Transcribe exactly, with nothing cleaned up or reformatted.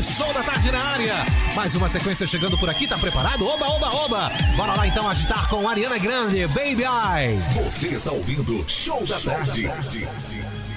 Show da tarde na área. Mais uma sequência chegando por aqui, tá preparado? Oba, oba, oba. Bora lá então agitar com Ariana Grande, Baby I. Você está ouvindo Show da Tarde.